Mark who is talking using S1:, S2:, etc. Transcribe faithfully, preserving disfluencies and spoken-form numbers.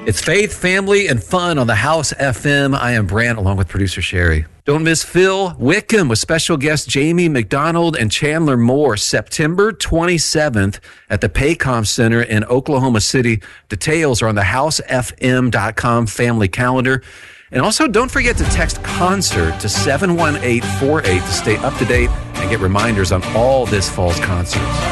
S1: It's faith, family, and fun on the House F M. I am Brant, along with producer Sherry. Don't miss Phil Wickham with special guests Jamie McDonald and Chandler Moore, September twenty-seventh at the Paycom Center in Oklahoma City. Details are on the house f m dot com family calendar. And also, don't forget to text CONCERT to seven one eight four eight to stay up to date and get reminders on all this fall's concerts.